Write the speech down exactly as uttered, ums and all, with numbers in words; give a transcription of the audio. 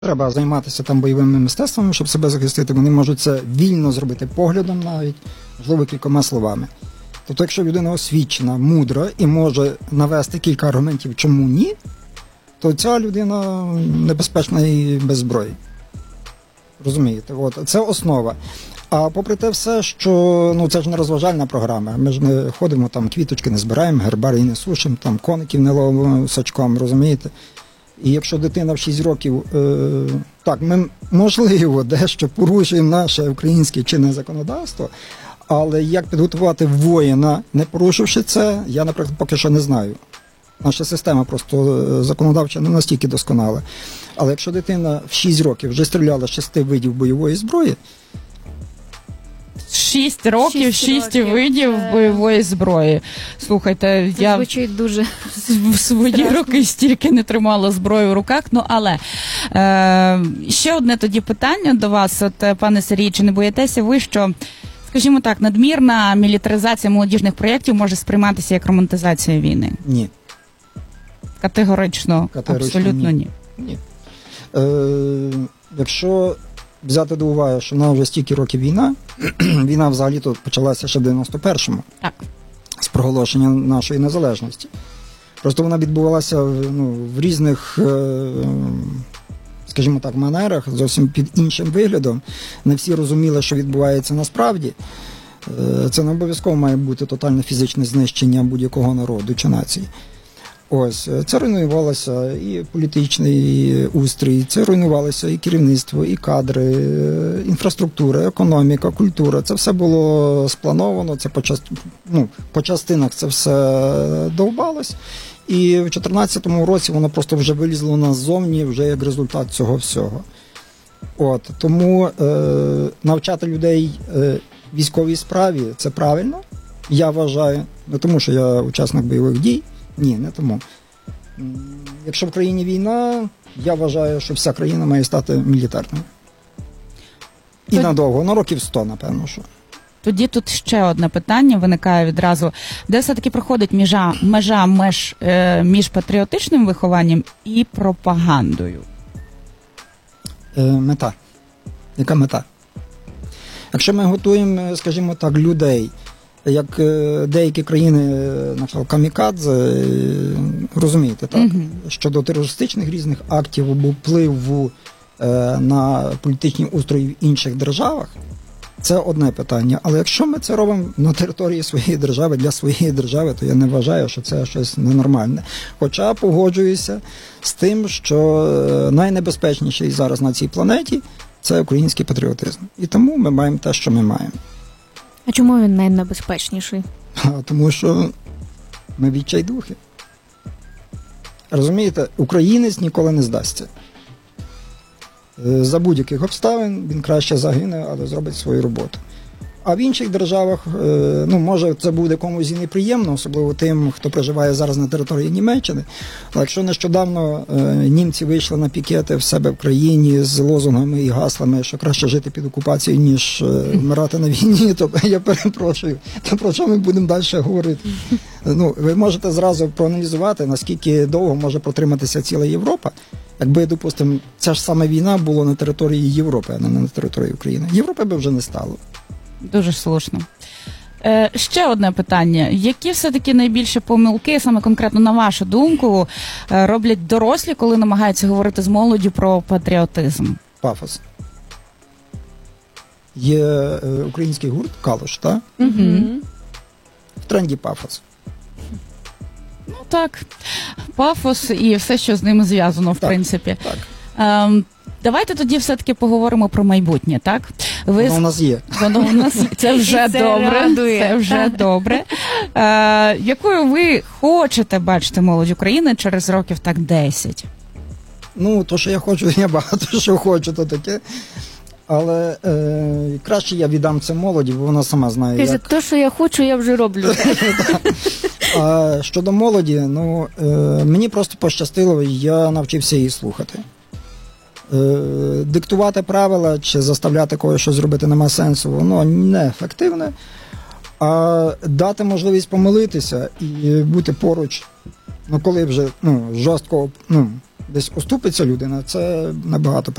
Треба займатися там бойовими мистецтвами, щоб себе захистити. Вони можуть це вільно зробити поглядом навіть, можливо, кількома словами. Тобто, якщо людина освічена, мудра і може навести кілька аргументів, чому ні, то ця людина небезпечна і без зброї. Розумієте? От. Це основа. А попри те все, що ну, це ж не розважальна програма. Ми ж не ходимо, там квіточки не збираємо, гербарій не сушимо, там коників не ловимо сачком, розумієте? І якщо дитина в шість років, е, так, ми, можливо, дещо порушуємо наше українське чинне законодавство, але як підготувати воїна, не порушивши це, я, наприклад, поки що не знаю. Наша система просто законодавча не настільки досконала. Але якщо дитина в шість років вже стріляла з шести видів бойової зброї, Шість років, Шість шість років. видів Це- бойової зброї. Слухайте, Це я звучить дуже в свої страшно. роки стільки не тримала зброю в руках. Ну, але е, ще одне тоді питання до вас, от, е, пане Сергій, чи не боїтеся ви, що, скажімо так, надмірна мілітаризація молодіжних проєктів може сприйматися як романтизація війни? ні. Категорично, Категорично абсолютно ні. ні. Ні. Е, якщо взяти до уваги, що в нас вже стільки років війна, війна взагалі-то почалася ще в дев'яносто першому, Так. з проголошення нашої незалежності. Просто вона відбувалася ну, в різних, е, скажімо так, манерах, зовсім під іншим виглядом. Не всі розуміли, що відбувається насправді. Е, Це не обов'язково має бути тотальне фізичне знищення будь-якого народу чи нації. Ось, це руйнувалося і політичний устрій, це руйнувалося і керівництво, і кадри, інфраструктура, економіка, культура. Це все було сплановано, це по, част... ну, по частинах це все довбалось. І в чотирнадцятому році воно просто вже вилізло назовні, вже як результат цього всього. От, тому е, навчати людей е, військовій справі – це правильно, я вважаю, не тому що я учасник бойових дій, ні, не тому. М, Якщо в країні війна, я вважаю, що вся країна має стати мілітарною. І Тоді- надовго, на років сто, напевно, що. Тоді тут ще одне питання виникає відразу. Де все-таки проходить межа, межа меж, е, між патріотичним вихованням і пропагандою? Е, мета. Яка мета? Якщо ми готуємо, скажімо так, людей, як е, деякі країни, е, наприклад, камікадзе, е, розумієте, так? Мгм. Щодо терористичних різних актів або впливу е, на політичні устрої в інших державах, це одне питання. Але якщо ми це робимо на території своєї держави, для своєї держави, то я не вважаю, що це щось ненормальне. Хоча погоджуюся з тим, що е, найнебезпечніший зараз на цій планеті – це український патріотизм. І тому ми маємо те, що ми маємо. А чому він найнебезпечніший? А, тому що ми відчайдухи. Розумієте, українець ніколи не здасться. Е, За будь-яких обставин він краще загине, але зробить свою роботу. А в інших державах, е, ну, може, це буде комусь і неприємно, особливо тим, хто проживає зараз на території Німеччини. Але якщо нещодавно е, німці вийшли на пікети в себе в країні з лозунгами і гаслами, що краще жити під окупацією, ніж е, вмирати на війні, то я перепрошую, то про що ми будемо далі говорити? Ну, ви можете зразу проаналізувати, наскільки довго може протриматися ціла Європа, якби, допустимо, ця ж сама війна була на території Європи, а не на території України. Європи би вже не стало. Дуже слушно. Е, ще одне питання. Які все-таки найбільші помилки, саме конкретно на вашу думку, е, роблять дорослі, коли намагаються говорити з молоддю про патріотизм? Пафос. Є е, український гурт «Калуш», так? Угу. В тренді пафос. Ну так, пафос і все, що з ним зв'язано, в Так, принципі. Так. Ем, давайте тоді все-таки поговоримо про майбутнє, так? Ви Воно у нас є. Воно у нас це вже І це добре. радує. Це вже добре. Е, якою ви хочете бачити молодь України через років так десять? Ну, то, що я хочу, я багато що хочу, то таке. Але е, краще я віддам це молоді, бо вона сама знає, Каже, як. то, що я хочу, я вже роблю. А щодо молоді, ну, е, мені просто пощастило, я навчився її слухати. Е, диктувати правила чи заставляти когось щось зробити нема сенсу, воно неефективне. А дати можливість помилитися і бути поруч Ну, коли вже ну, жорстко ну, десь оступиться людина, це набагато